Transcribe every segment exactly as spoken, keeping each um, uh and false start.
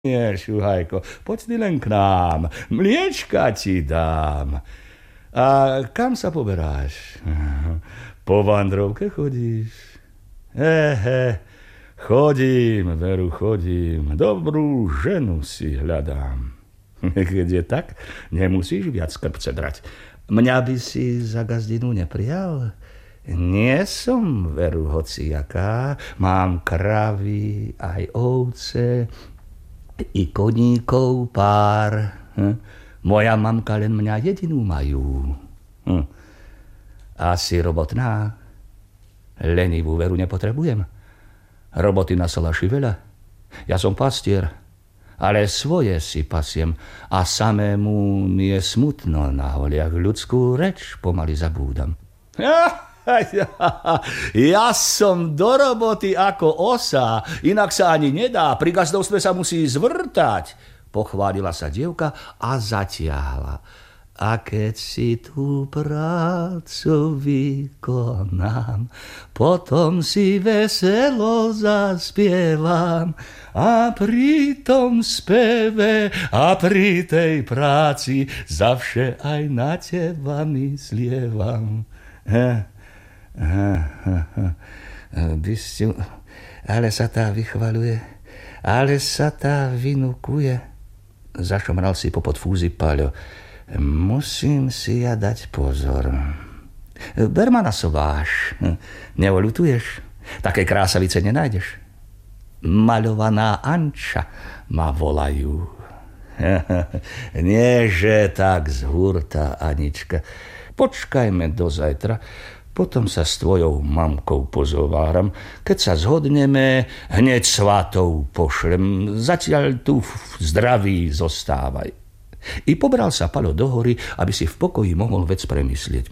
Nie, šuhajko, poď ty len k nám, mliečka ti dám. A kam sa poberáš? Po vandrovke chodíš? Ehe, chodím, veru, chodím, dobrú ženu si hľadám. Keď je tak, nemusíš viac krpce drať. Mňa by si za gazdinu neprijal? Nie som, veru, hociaká, mám kravy, aj ovce, i koníkov pár. Hm? Moja mamka len mňa jedinú majú. Hm. Asi robotná. Lenivú veru nepotrebujem. Roboty na salaši veľa. Ja som pastier, ale svoje si pasiem a samému mi je smutno na holiach. Ľudskú reč pomaly zabúdam. Ja! Ja som do roboty ako osa, inak sa ani nedá, pri gazdovstve sa musí zvrtať. Pochválila sa dievka a zatiahla. A keď si tú prácu vykonám, potom si veselo zaspievam a pri tom speve a pri tej práci zavše aj na teba myslievam. He. Aha, aha. Bysťu, ale sa tá vychvaľuje, ale sa tá vynukuje. Zašomral si popod fúzy Paľo. Musím si ja dať pozor. Ber ma na sobáš. Neoľutuješ? Také krásavice nenájdeš. Maľovaná Anča ma volajú. Nie, že tak z hurta, Anička. Počkajme do zajtra. Potom sa s tvojou mamkou pozováram. Keď sa zhodneme, hneď svatou pošlem. Zatiaľ tu v zdraví zostávaj. I pobral sa Paľo do hory, aby si v pokoji mohol vec premyslieť.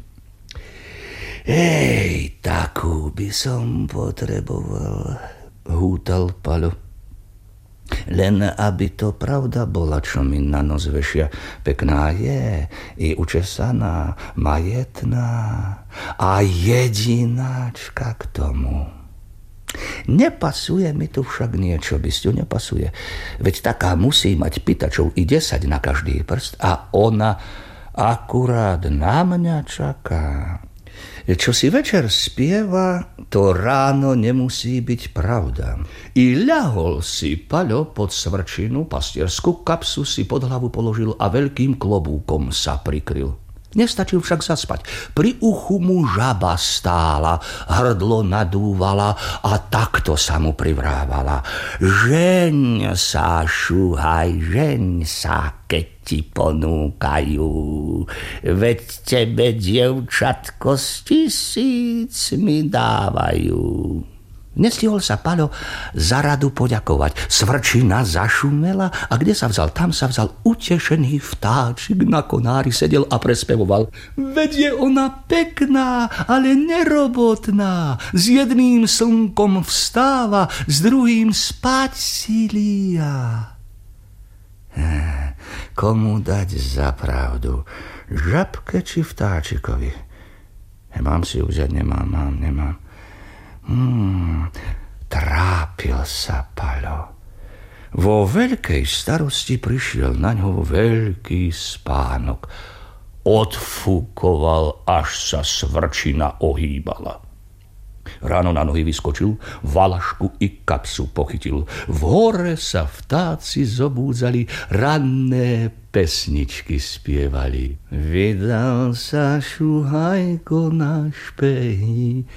Ej, takú by som potreboval, hútal Paľo. Len aby to pravda bola, čo mi na nos vešia. Pekná je, i učesaná, majetná a jedináčka k tomu. Nepasuje mi tu však niečo, Bysťu, nepasuje. Veď taká musí mať pýtačov i desať na každý prst a ona akurát na mňa čaká. Čo si večer spieva, to ráno nemusí byť pravda. I ľahol si Paľo pod svrčinu, pastierskú kapsu si pod hlavu položil a veľkým klobúkom sa prikryl. Nestačil však zaspať. Pri uchu mu žaba stála, hrdlo nadúvala a takto sa mu privrávala. Žeň sa, šuhaj, žeň sa, keď ti ponúkajú. Veď tebe, dievčatko, z tisíc mi dávajú. Nestihol sa Paľo za radu poďakovať. Svrčina zašumela a kde sa vzal, tam sa vzal utešený vtáčik na konári sedel a prespevoval. Veď je ona pekná, ale nerobotná. S jedným slnkom vstáva, s druhým spať si líja. Komu dať za pravdu? Žabke či vtáčikovi? Mám si uzať, nemám, mám, nemám. Hmm, trápil sa Paľo. Vo veľkej starosti prišiel na ňo veľký spánok. Odfúkoval, až sa svrčina ohýbala. Ráno na nohy vyskočil, valašku i kapsu pochytil. V hore sa vtáci zobúdzali, ranné pesničky spievali. Vydal sa šuhajko na špehy,